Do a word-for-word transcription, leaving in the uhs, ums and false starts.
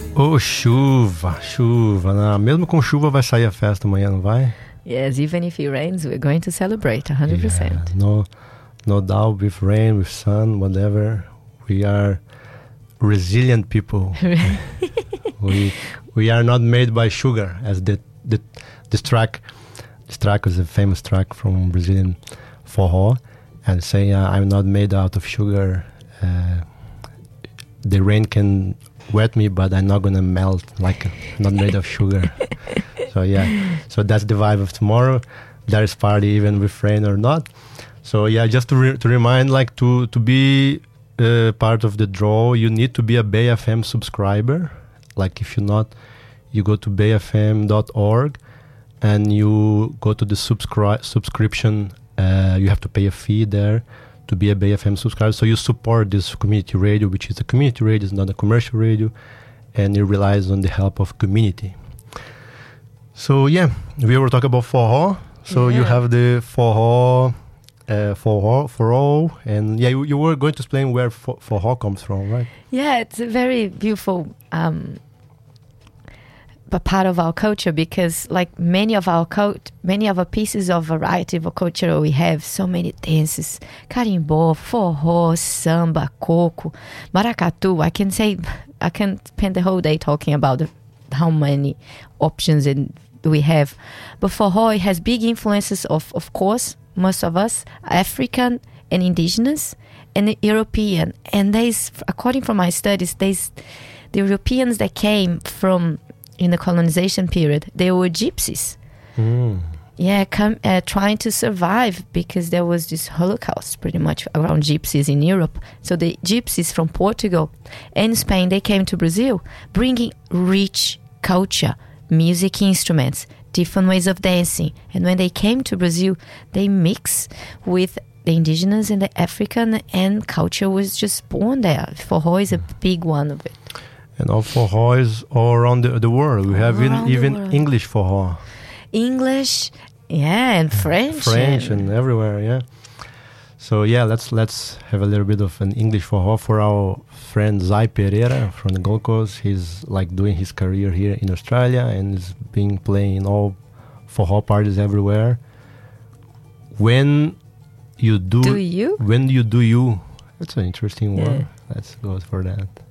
Ô, oh, chuva, chuva. Não. Mesmo com chuva vai sair a festa amanhã, não vai? Yes, even if it rains, we're going to celebrate one hundred percent. Yeah, no, no doubt, with rain, with sun, whatever. We are resilient people. we we are not made by sugar, as the the this track. This track is a famous track from Brazilian forró, and saying uh, I'm not made out of sugar. Uh, the rain can wet me, but I'm not gonna melt like I'm not made of sugar. So yeah, so that's the vibe of tomorrow. There is party even with rain or not. So yeah, just to re- to remind, like to to be uh, part of the draw, you need to be a Bay F M subscriber. Like if you're not, you go to bay f m dot org and you go to the subscri- subscription. Uh, you have to pay a fee there to be a Bay F M subscriber. So you support this community radio, which is a community radio, it's not a commercial radio, and it relies on the help of community. So yeah, we were talking about forró. So yeah. You have the forró, uh, forró, forró, and yeah, you, you were going to explain where for, forró comes from, right? Yeah, it's a very beautiful um, a part of our culture, because like many of our cult, many of our pieces of variety of culture, we have so many dances: carimbó, forró, samba, coco, maracatu. I can say, I can spend the whole day talking about the, how many options in, we have. But forró, it has big influences of, of course, most of us, African and indigenous and European. And there's, according from my studies, there's the Europeans that came from in the colonization period, they were gypsies. Mm. Yeah, come, uh, trying to survive, because there was this Holocaust pretty much around gypsies in Europe. So the gypsies from Portugal and Spain, they came to Brazil, bringing rich culture, music instruments, different ways of dancing. And when they came to Brazil, they mixed with the indigenous and the African, and culture was just born there. Forró is a big one of it. And all forró is all around the, the world. We have in, even English forró. English, yeah, and French. French and, and everywhere, yeah. So yeah, let's let's have a little bit of an English forró for our friend Zay Pereira from the Gold Coast. He's like doing his career here in Australia and is being playing in all forró parties everywhere. When you do, do you? When you do you? That's an interesting word. Yeah. Let's go for that.